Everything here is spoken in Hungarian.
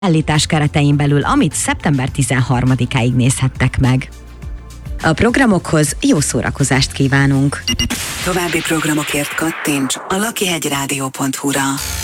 állítás keretein belül, amit szeptember 13-áig nézhettek meg. A programokhoz jó szórakozást kívánunk! További programokért kattints a lakihegyradio.hu-ra.